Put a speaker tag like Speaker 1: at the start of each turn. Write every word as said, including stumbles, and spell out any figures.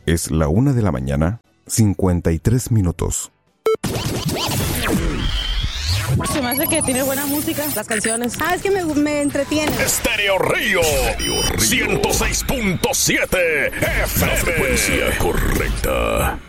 Speaker 1: Es la una de la mañana, cincuenta y tres minutos.
Speaker 2: Se me hace que tiene buena música, las canciones.
Speaker 3: Ah, es que me, me entretiene.
Speaker 4: Estéreo Río, ciento seis punto siete F M.
Speaker 5: La frecuencia correcta.